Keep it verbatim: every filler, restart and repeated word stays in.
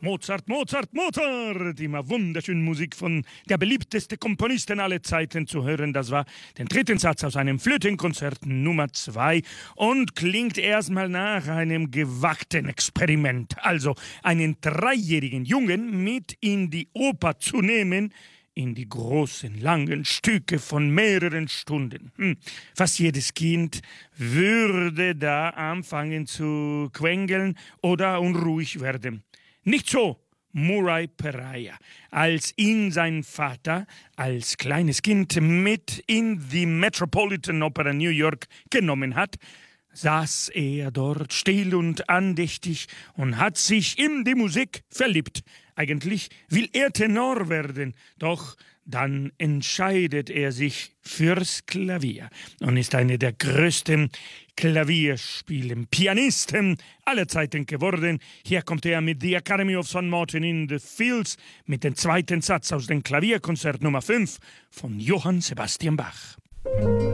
Mozart, Mozart, Mozart! Immer wunderschöne Musik von der beliebteste Komponisten aller Zeiten zu hören. Das war der dritte Satz aus einem Flötenkonzert Nummer zwei und klingt erstmal nach einem gewagten Experiment. Also einen dreijährigen Jungen mit in die Oper zu nehmen, in die großen, langen Stücke von mehreren Stunden. Hm. Fast jedes Kind würde da anfangen zu quengeln oder unruhig werden. Nicht so Murray Peraia. Als ihn sein Vater als kleines Kind mit in die Metropolitan Opera New York genommen hat, saß er dort still und andächtig und hat sich in die Musik verliebt. Eigentlich will er Tenor werden, doch dann entscheidet er sich fürs Klavier und ist einer der größten Klavierspielen, Pianisten aller Zeiten geworden. Hier kommt er mit The Academy of Saint Martin in the Fields mit dem zweiten Satz aus dem Klavierkonzert Nummer fünf von Johann Sebastian Bach.